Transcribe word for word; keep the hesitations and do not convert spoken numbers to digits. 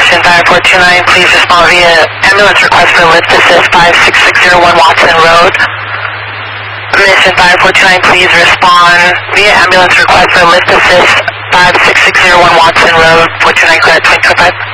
Mission five four two nine, please respond via ambulance request for lift assist five six six zero one Watson Road. Mission five four two nine, please respond via ambulance request for lift assist five six six zero one Watson Road, four two nine clear at twenty twenty-five.